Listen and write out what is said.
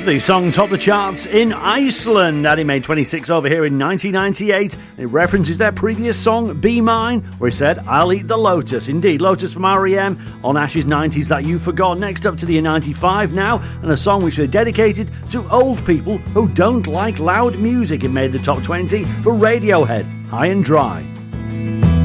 The song topped the charts in Iceland and it made 26 over here in 1998. It references their previous song, Be Mine, where it said, I'll eat the lotus. Indeed, Lotus from R.E.M. on Ash's 90s That You Forgot. Next up to the 95 now, and a song which is dedicated to old people who don't like loud music. It made the top 20 for Radiohead, High and Dry.